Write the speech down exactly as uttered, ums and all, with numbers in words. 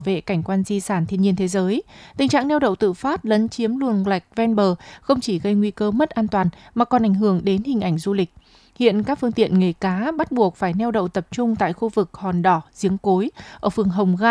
vệ cảnh quan di sản thiên nhiên thế giới. Tình trạng neo đậu tự phát lấn chiếm luồng lạch ven bờ không chỉ gây nguy cơ mất an toàn mà còn ảnh hưởng đến hình ảnh du lịch. Hiện các phương tiện nghề cá bắt buộc phải neo đậu tập trung tại khu vực Hòn Đỏ, Giếng Cối ở phường Hồng Gai,